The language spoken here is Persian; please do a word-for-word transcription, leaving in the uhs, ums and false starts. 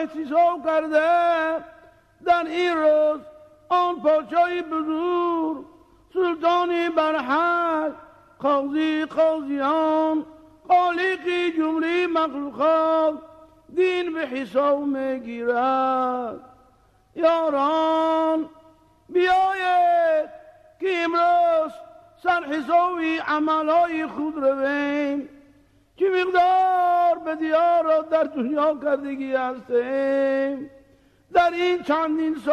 احتساب کرده در این روز آن پادشاهی بزرگ سلطانی برحق قاضی قاضیان خالقی جمله مخلوقات دین به حساب میگیرد. یاران بیایید که امروز سر حسابی عملهای خود رویم که مقدار به دیار را در دنیا کردگی هستیم. در این چندین سال